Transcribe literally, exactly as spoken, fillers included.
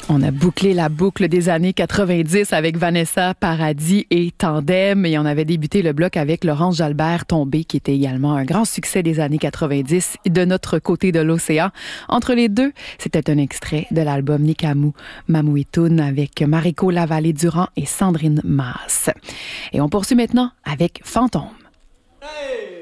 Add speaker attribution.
Speaker 1: On a bouclé la boucle des années quatre-vingt-dix avec Vanessa Paradis et Tandem et on avait débuté le bloc avec Laurence Jalbert Tombé qui était également un grand succès des années quatre-vingt-dix de notre côté de l'océan. Entre les deux, c'était un extrait de l'album Nikamu Mamuitun avec Mariko Lavallée-Durand et Sandrine Masse. Et on poursuit maintenant avec Fantôme.